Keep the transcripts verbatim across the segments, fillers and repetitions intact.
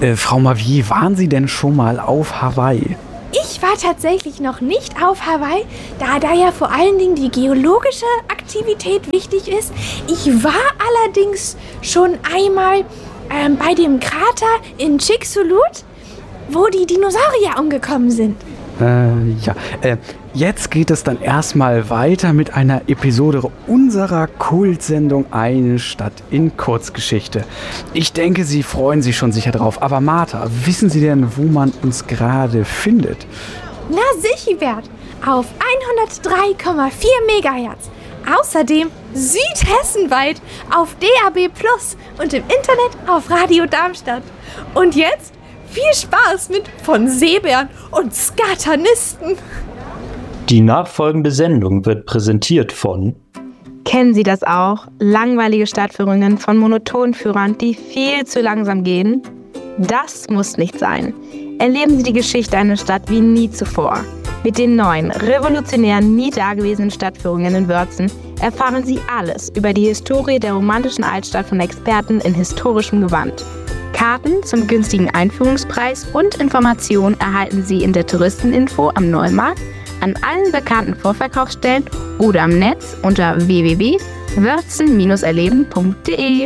Äh, Frau Mavier, waren Sie denn schon mal auf Hawaii? Ich war tatsächlich noch nicht auf Hawaii, da da ja vor allen Dingen die geologische Aktivität wichtig ist. Ich war allerdings schon einmal ähm, bei dem Krater in Chicxulub, wo die Dinosaurier umgekommen sind. Äh, ja. Äh, jetzt geht es dann erstmal weiter mit einer Episode unserer Kultsendung Eine Stadt in Kurzgeschichte. Ich denke, Sie freuen sich schon sicher drauf. Aber Martha, wissen Sie denn, wo man uns gerade findet? Na Sichibert, auf hundertdrei Komma vier Megahertz. Außerdem südhessenweit auf D A B plus und im Internet auf Radio Darmstadt. Und jetzt viel Spaß mit von Seebären und Skatanisten. Die nachfolgende Sendung wird präsentiert von... Kennen Sie das auch? Langweilige Stadtführungen von Monotonführern, die viel zu langsam gehen? Das muss nicht sein. Erleben Sie die Geschichte einer Stadt wie nie zuvor. Mit den neuen, revolutionären, nie dagewesenen Stadtführungen in Wörzen erfahren Sie alles über die Historie der romantischen Altstadt von Experten in historischem Gewand. Karten zum günstigen Einführungspreis und Informationen erhalten Sie in der Touristeninfo am Neumarkt, an allen bekannten Vorverkaufsstellen oder am Netz unter w w w punkt wörzen Bindestrich erleben punkt d e.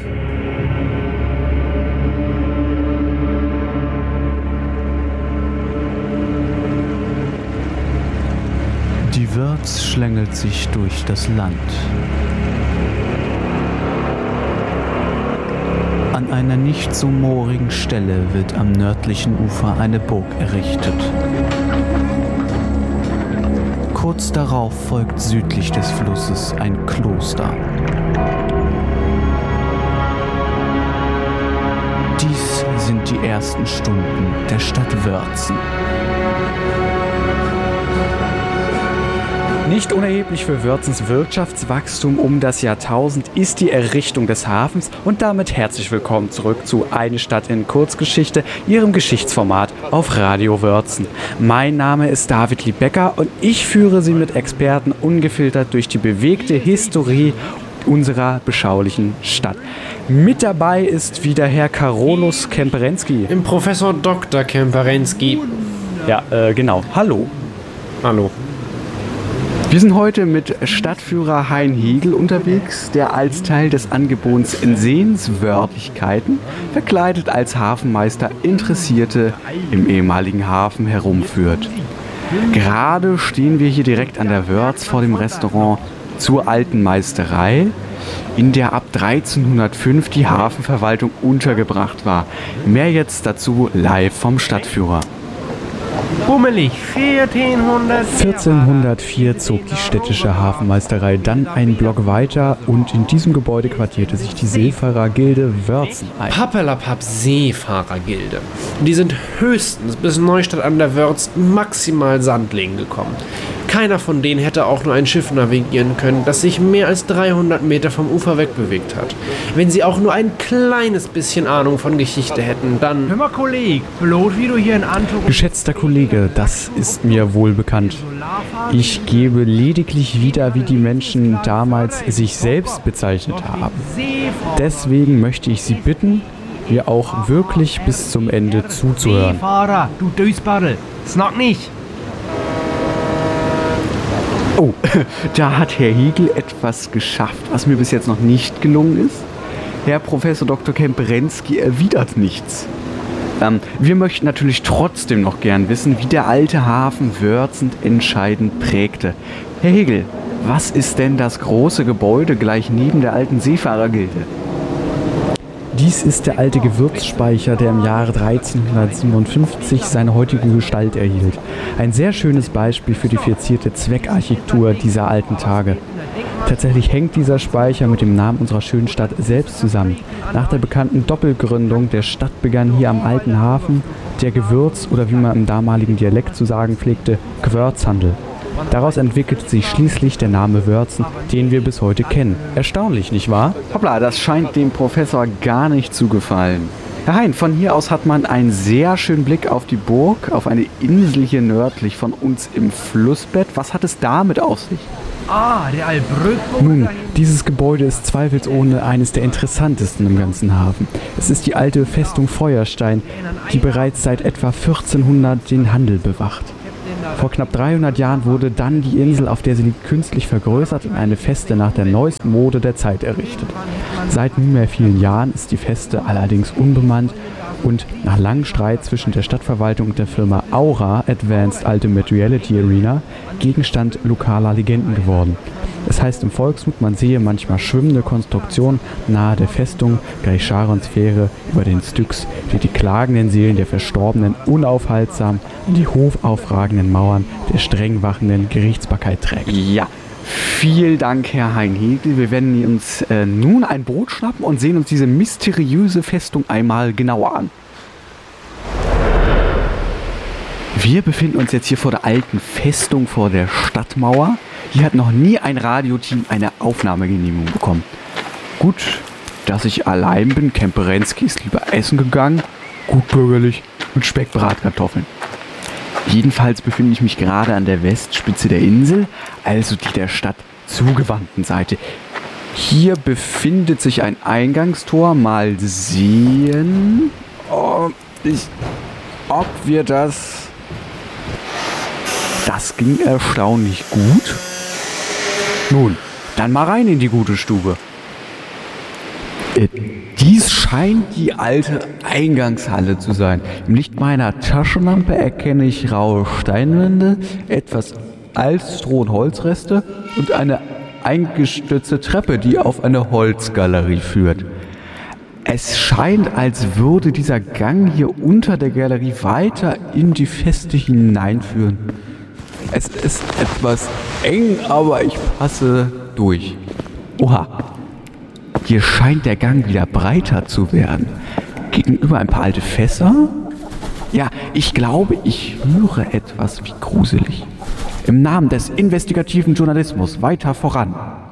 Die Wörz schlängelt sich durch das Land. An einer nicht so moorigen Stelle wird am nördlichen Ufer eine Burg errichtet. Kurz darauf folgt südlich des Flusses ein Kloster. Dies sind die ersten Stunden der Stadt Wörzen. Nicht unerheblich für Wörzens Wirtschaftswachstum um das Jahrtausend ist die Errichtung des Hafens und damit herzlich willkommen zurück zu Eine Stadt in Kurzgeschichte, Ihrem Geschichtsformat auf Radio Wörzen. Mein Name ist David Liebecker und ich führe Sie mit Experten ungefiltert durch die bewegte Historie unserer beschaulichen Stadt. Mit dabei ist wieder Herr Carolus Kemperensky. Im Professor Doktor Kemperensky. Ja, äh, genau. Hallo. Hallo. Wir sind heute mit Stadtführer Hein Hegel unterwegs, der als Teil des Angebots in Sehenswürdigkeiten, verkleidet als Hafenmeister, Interessierte im ehemaligen Hafen herumführt. Gerade stehen wir hier direkt an der Wörz vor dem Restaurant Zur Alten Meisterei, in der ab dreizehnhundertfünf die Hafenverwaltung untergebracht war. Mehr jetzt dazu live vom Stadtführer. Bummelig, vierzehnhundertvier. vierzehnhundertvier zog die städtische Hafenmeisterei dann einen Block weiter und in diesem Gebäude quartierte sich die Seefahrergilde Wörzen ein. Pappelapapp Seefahrergilde. Die sind höchstens bis Neustadt an der Wörz maximal Sandlingen gekommen. Keiner von denen hätte auch nur ein Schiff navigieren können, das sich mehr als dreihundert Meter vom Ufer wegbewegt hat. Wenn sie auch nur ein kleines bisschen Ahnung von Geschichte hätten, dann... Hör mal, Kollege, bloß wie du hier in Anto... Geschätzter Kollege, das ist mir wohl bekannt. Ich gebe lediglich wieder, wie die Menschen damals sich selbst bezeichnet haben. Deswegen möchte ich Sie bitten, mir auch wirklich bis zum Ende zuzuhören. Seefahrer, du Dösbarrel, snack nicht! Oh, da hat Herr Hegel etwas geschafft, was mir bis jetzt noch nicht gelungen ist. Herr Professor Doktor Kemperensky erwidert nichts. Ähm, wir möchten natürlich trotzdem noch gern wissen, wie der alte Hafen Wörzen entscheidend prägte. Herr Hegel, was ist denn das große Gebäude gleich neben der alten Seefahrergilde? Dies ist der alte Gewürzspeicher, der im Jahre dreizehnhundertsiebenundfünfzig seine heutige Gestalt erhielt. Ein sehr schönes Beispiel für die verzierte Zweckarchitektur dieser alten Tage. Tatsächlich hängt dieser Speicher mit dem Namen unserer schönen Stadt selbst zusammen. Nach der bekannten Doppelgründung der Stadt begann hier am alten Hafen der Gewürz- oder wie man im damaligen Dialekt zu sagen pflegte, Gewürzhandel. Daraus entwickelte sich schließlich der Name Wörzen, den wir bis heute kennen. Erstaunlich, nicht wahr? Hoppla, das scheint dem Professor gar nicht zu gefallen. Herr Hein, von hier aus hat man einen sehr schönen Blick auf die Burg, auf eine Insel hier nördlich von uns im Flussbett. Was hat es damit auf sich? Ah, der Albrück. Nun, dieses Gebäude ist zweifelsohne eines der interessantesten im ganzen Hafen. Es ist die alte Festung Feuerstein, die bereits seit etwa vierzehnhundert den Handel bewacht. Vor knapp dreihundert Jahren wurde dann die Insel, auf der sie liegt, künstlich vergrößert und eine Feste nach der neuesten Mode der Zeit errichtet. Seit nunmehr vielen Jahren ist die Feste allerdings unbemannt und nach langem Streit zwischen der Stadtverwaltung und der Firma Aura Advanced Ultimate Reality Arena Gegenstand lokaler Legenden geworden. Es heißt im Volksmund, man sehe manchmal schwimmende Konstruktionen nahe der Festung Grisharon-Sphäre über den Styx, die die klagenden Seelen der Verstorbenen unaufhaltsam an die hochaufragenden Mauern der streng wachenden Gerichtsbarkeit trägt. Ja, vielen Dank, Herr Heinhegel. Wir werden uns äh, nun ein Boot schnappen und sehen uns diese mysteriöse Festung einmal genauer an. Wir befinden uns jetzt hier vor der alten Festung, vor der Stadtmauer. Hier hat noch nie ein Radioteam eine Aufnahmegenehmigung bekommen. Gut, dass ich allein bin. Kemperenski ist lieber essen gegangen. Gut bürgerlich mit Speckbratkartoffeln. Jedenfalls befinde ich mich gerade an der Westspitze der Insel, also die der Stadt zugewandten Seite. Hier befindet sich ein Eingangstor. Mal sehen, ob, ich, ob wir das... Das ging erstaunlich gut. Nun, dann mal rein in die gute Stube. Äh, dies scheint die alte Eingangshalle zu sein. Im Licht meiner Taschenlampe erkenne ich raue Steinwände, etwas Altstroh- und Holzreste und eine eingestürzte Treppe, die auf eine Holzgalerie führt. Es scheint, als würde dieser Gang hier unter der Galerie weiter in die Feste hineinführen. Es ist etwas eng, aber ich passe durch. Oha, hier scheint der Gang wieder breiter zu werden. Gegenüber ein paar alte Fässer. Ja, ich glaube, ich höre etwas wie gruselig. Im Namen des investigativen Journalismus weiter voran.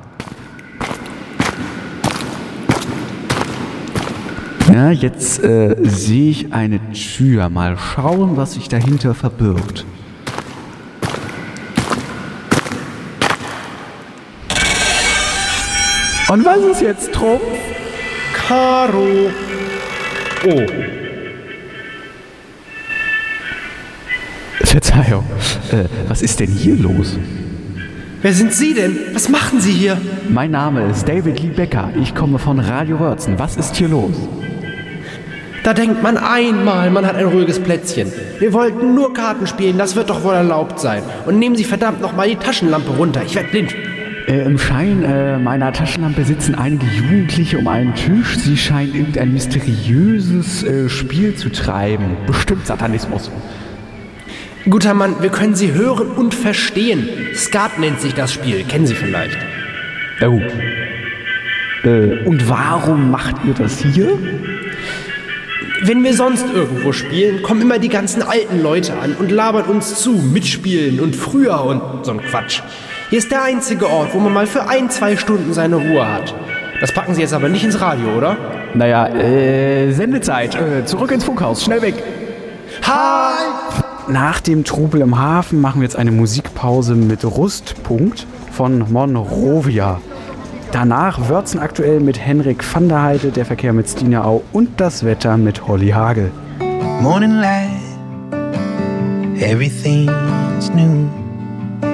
Ja, jetzt äh, sehe ich eine Tür. Mal schauen, was sich dahinter verbirgt. Und was ist jetzt, Trumpf? Karo. Oh. Verzeihung. Äh, was ist denn hier los? Wer sind Sie denn? Was machen Sie hier? Mein Name ist David Lee Becker. Ich komme von Radio Wörzen. Was ist hier los? Da denkt man einmal, man hat ein ruhiges Plätzchen. Wir wollten nur Karten spielen, das wird doch wohl erlaubt sein. Und nehmen Sie verdammt nochmal die Taschenlampe runter, ich werde blind. Äh, Im Schein äh, meiner Taschenlampe sitzen einige Jugendliche um einen Tisch. Sie scheinen irgendein mysteriöses äh, Spiel zu treiben. Bestimmt Satanismus. Guter Mann, wir können Sie hören und verstehen. Skat nennt sich das Spiel, kennen Sie vielleicht. Ja gut. Äh, und warum macht ihr das hier? Wenn wir sonst irgendwo spielen, kommen immer die ganzen alten Leute an und labern uns zu, mitspielen und früher und so ein Quatsch. Hier ist der einzige Ort, wo man mal für ein, zwei Stunden seine Ruhe hat. Das packen Sie jetzt aber nicht ins Radio, oder? Naja, äh, Sendezeit. Äh, zurück ins Funkhaus, schnell weg. Hi! Nach dem Trubel im Hafen machen wir jetzt eine Musikpause mit Rustpunkt von Monrovia. Danach Wörzen aktuell mit Henrik van der Heide, der Verkehr mit Stina Au und das Wetter mit Holly Hagel. Morning light, everything's new.